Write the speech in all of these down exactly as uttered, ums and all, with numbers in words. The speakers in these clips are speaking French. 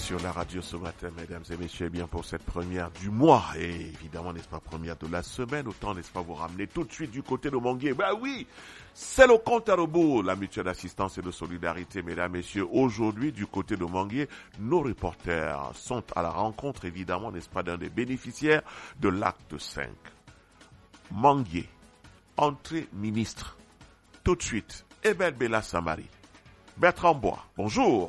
sur la radio ce matin, mesdames et messieurs, bien pour cette première du mois, et évidemment, n'est-ce pas, première de la semaine, autant, n'est-ce pas, vous ramener tout de suite du côté de Manguier. Ben oui, c'est le compte à rebours, la mutuelle d'assistance et de solidarité, mesdames et messieurs. Aujourd'hui, du côté de Manguier, nos reporters sont à la rencontre, évidemment, n'est-ce pas, d'un des bénéficiaires de l'acte cinq. Manguier, entrée ministre. Tout de suite, Ebel Bella Samari. Bertrand Bois, bonjour.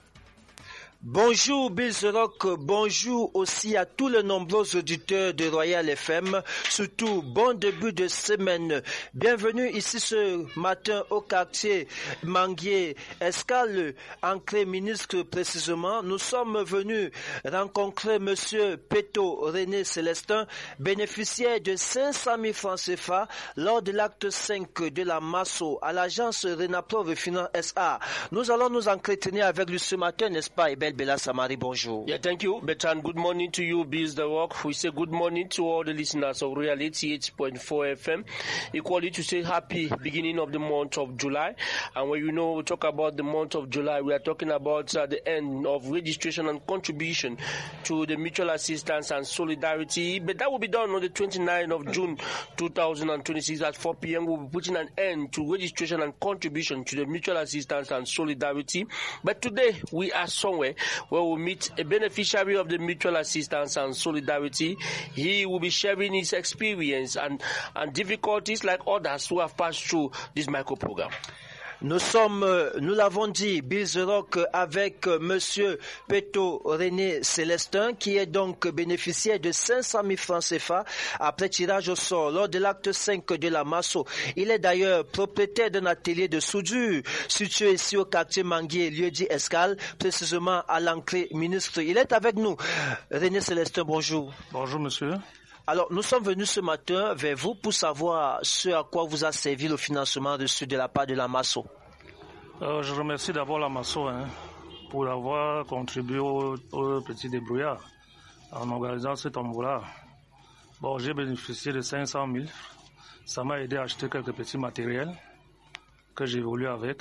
Bonjour Bill Rock, bonjour aussi à tous les nombreux auditeurs de Royal F M, surtout bon début de semaine. Bienvenue ici ce matin au quartier Manguier Escale, entrée ministre précisément. Nous sommes venus rencontrer monsieur Peto René Célestin, bénéficiaire de cinq cent mille francs C F A lors de l'acte cinq de la Masso à l'agence Renaprov Finance S A. Nous allons nous entretenir avec lui ce matin, n'est-ce pas, Ebel Bella Samari, bonjour. Yeah, thank you, Bertrand. Good morning to you, Biz The Rock. We say good morning to all the listeners of Royal eighty-eight point four F M. Equally to say happy beginning of the month of July. And when you know we talk about the month of July, we are talking about uh, the end of registration and contribution to the mutual assistance and solidarity. But that will be done on the twenty-ninth of June two thousand twenty-six at four p.m. We'll be putting an end to registration and contribution to the mutual assistance and solidarity. But today we are somewhere where we'll meet a beneficiary of the mutual assistance and solidarity. He will be sharing his experience and, and difficulties like others who have passed through this micro program. Nous sommes, nous l'avons dit, Bill The Rock avec monsieur Peto René Célestin, qui est donc bénéficiaire de cinq cent mille francs C F A après tirage au sort lors de l'acte cinq de la Masso. Il est d'ailleurs propriétaire d'un atelier de soudure situé ici au quartier Manguier, lieu dit Escale, précisément à l'entrée ministre. Il est avec nous. René Célestin, bonjour. Bonjour monsieur. Alors, nous sommes venus ce matin vers vous pour savoir ce à quoi vous a servi le financement reçu de la part de la Masso. Euh, je remercie d'abord la Masso hein, pour avoir contribué au, au petit débrouillard en organisant ce tombeau-là. Bon, j'ai bénéficié de cinq cent mille. Ça m'a aidé à acheter quelques petits matériels que j'ai évolué avec.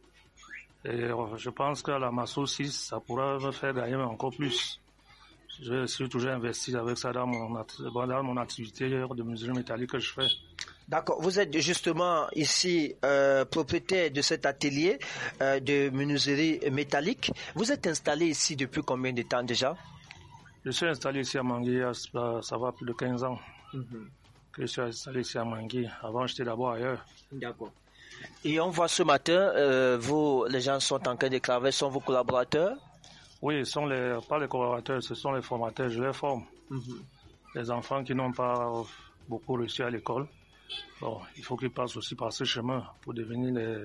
Et euh, je pense qu'à la Masso aussi, ça pourra me faire gagner encore plus. Je vais aussi toujours investir avec ça dans mon, dans mon activité de menuiserie métallique que je fais. D'accord. Vous êtes justement ici euh, propriétaire de cet atelier euh, de menuiserie métallique. Vous êtes installé ici depuis combien de temps déjà? Je suis installé ici à Manguier, ça va plus de quinze ans mm-hmm. que je suis installé ici à Manguier. Avant, j'étais d'abord ailleurs. D'accord. Et on voit ce matin, euh, vous, les gens sont en train de travailler, sont vos collaborateurs? Oui, ce sont les, pas les collaborateurs, ce sont les formateurs, je les forme. Mm-hmm. Les enfants qui n'ont pas beaucoup réussi à l'école, bon, il faut qu'ils passent aussi par ce chemin pour devenir les,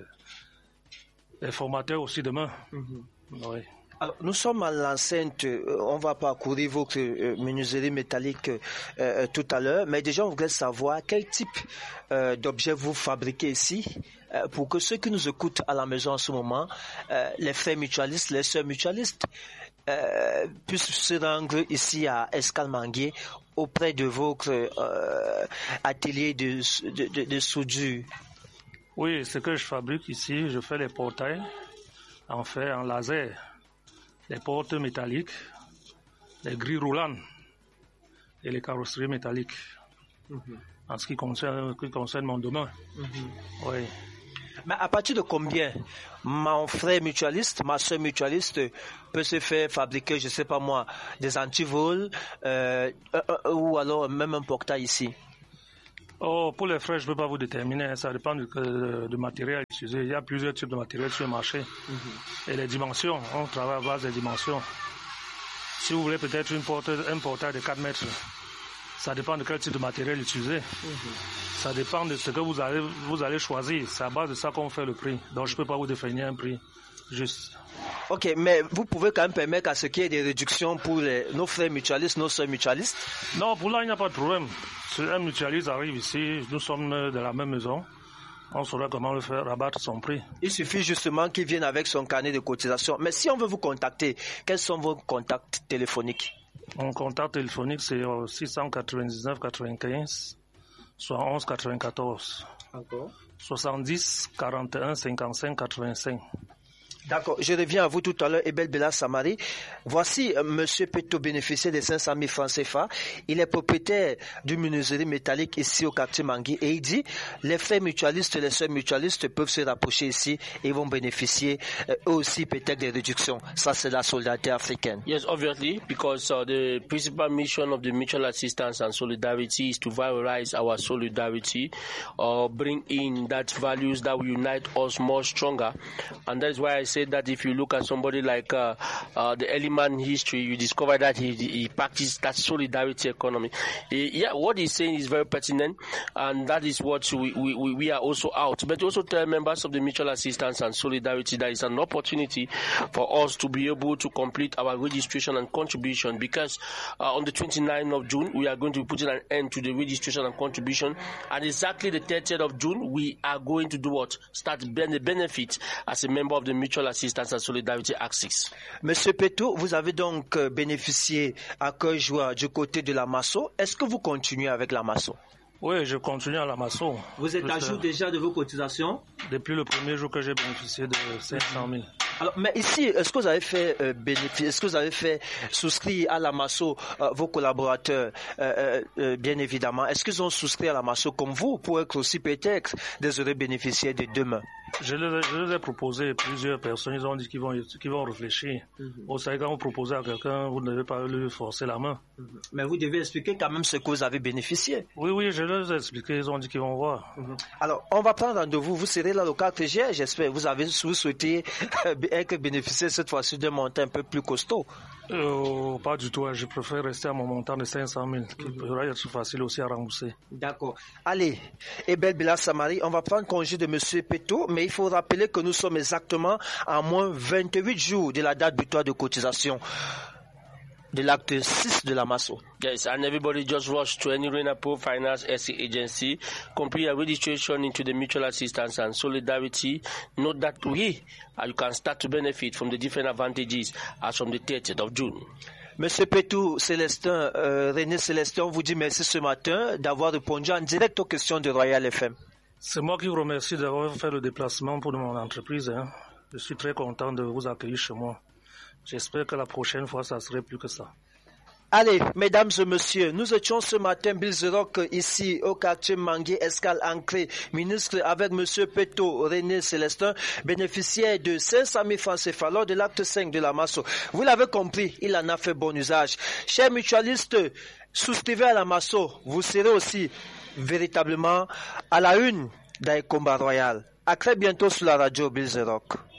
les formateurs aussi demain. Mm-hmm. Oui. Alors, nous sommes à l'enceinte, on va parcourir votre euh, menuiserie métallique euh, tout à l'heure, mais déjà on voudrait savoir quel type euh, d'objets vous fabriquez ici euh, pour que ceux qui nous écoutent à la maison en ce moment, euh, les frères mutualistes, les sœurs mutualistes, euh, puissent se rendre ici à Escale Manguier auprès de votre euh, atelier de, de, de, de soudure. Oui, ce que je fabrique ici, je fais les portails en fer, en laser. Les portes métalliques, les grilles roulantes et les carrosseries métalliques. Mm-hmm. En ce qui concerne, qui concerne mon domaine. Mm-hmm. Oui. Mais à partir de combien mon frère mutualiste, ma soeur mutualiste peut se faire fabriquer, je ne sais pas moi, des antivols euh, euh, ou alors même un portail ici? Oh, pour les frais, je ne peux pas vous déterminer. Ça dépend du, euh, du matériel utilisé. Il y a plusieurs types de matériel sur le marché. Mm-hmm. Et les dimensions, on travaille à base des dimensions. Si vous voulez peut-être une porte, un portail de quatre mètres, ça dépend de quel type de matériel utilisé. Mm-hmm. Ça dépend de ce que vous allez, vous allez choisir. C'est à base de ça qu'on fait le prix. Donc je ne peux pas vous définir un prix juste. Ok, mais vous pouvez quand même permettre à ce qu'il y ait des réductions pour les, nos frères mutualistes, nos soeurs mutualistes? Non, pour là, il n'y a pas de problème. Si un mutualiste arrive ici, nous sommes de la même maison, on saura comment le faire rabattre son prix. Il suffit justement qu'il vienne avec son carnet de cotisation. Mais si on veut vous contacter, quels sont vos contacts téléphoniques? Mon contact téléphonique, c'est six cent quatre-vingt-dix-neuf quatre-vingt-quinze, soit onze quatre-vingt-quatorze. Encore? soixante-dix quarante et un cinquante-cinq quatre-vingt-cinq. D'accord, je reviens à vous tout à l'heure, Ebel Bella Samari. Voici euh, Monsieur Peto bénéficier de cinq cent mille francs C F A. Il est propriétaire d'une menuiserie métallique ici au quartier Mangui et il dit les frères mutualistes, les sœurs mutualistes peuvent se rapprocher ici et vont bénéficier euh, eux aussi peut-être des réductions. Ça, c'est la solidarité africaine. Yes, obviously, because uh, the principal mission of the mutual assistance and solidarity is to valorize our solidarity, or uh, bring in that values that will unite us more stronger. And that's why I say that if you look at somebody like uh, uh, the early man history, you discover that he, he practiced that solidarity economy. He, yeah, what he's saying is very pertinent, and that is what we, we, we are also out. But also tell members of the mutual assistance and solidarity that it's an opportunity for us to be able to complete our registration and contribution, because uh, on the twenty-ninth of June, we are going to be putting an end to the registration and contribution, and exactly the thirtieth of June, we are going to do what? Start the benefit as a member of the Mutual Assistance and Solidarity Axis. Monsieur Peto, vous avez donc bénéficié à cœur joie du côté de la Masso. Est-ce que vous continuez avec la Masso? Oui, je continue à la Masso. Vous êtes à jour déjà de vos cotisations? Depuis le premier jour que j'ai bénéficié de cinq cent mille. Alors, mais ici, est-ce que vous avez fait euh, bénéfice, est-ce que vous avez fait souscrire à la Masso euh, vos collaborateurs, euh, euh, bien évidemment, est-ce qu'ils ont souscrit à la Masso comme vous pour être aussi peut-être des heureux bénéficiaires de demain? Je les, je les ai proposé plusieurs personnes, ils ont dit qu'ils vont, qu'ils vont réfléchir. Mm-hmm. Vous savez, quand vous proposez à quelqu'un, vous ne devez pas lui forcer la main. Mm-hmm. Mais vous devez expliquer quand même ce que vous avez bénéficié. Oui, oui, je leur ai expliqué, ils ont dit qu'ils vont voir. Mm-hmm. Alors, on va prendre rendez-vous, vous serez là le quatre juillet, j'espère. Vous avez vous souhaité être bénéficiaire cette fois-ci d'un montant un peu plus costaud. Euh, pas du tout, je préfère rester à mon montant de cinq cent mille, qui pourrait être facile aussi à rembourser. D'accord. Allez, Ebel Bella Samari, on va prendre congé de Monsieur Peto, mais il faut rappeler que nous sommes exactement à moins vingt-huit jours de la date butoir de cotisation de l'acte six de la Masso. Yes, and everybody just rush to any RENAPO Finance S C agency, complete a registration into the Mutual Assistance and Solidarity. Note that we, uh, you can start to benefit from the different advantages as from the thirtieth of June. Monsieur Petou, Célestin, euh, René Célestin, on vous dit merci ce matin d'avoir répondu en direct aux questions de Royal F M. C'est moi qui vous remercie d'avoir fait le déplacement pour mon entreprise. Hein. Je suis très content de vous accueillir chez moi. J'espère que la prochaine fois, ça serait plus que ça. Allez, mesdames et messieurs, nous étions ce matin, Bill Zrock, ici au quartier Mangui, Escale Ancré, ministre avec Monsieur Peto, René Célestin, bénéficiaire de cinq cent mille francs C F A lors de l'acte cinq de la Masso. Vous l'avez compris, il en a fait bon usage. Chers mutualistes, souscrivez à la Masso, vous serez aussi véritablement à la une d'un combat royal. À très bientôt sur la radio Bill Zrock.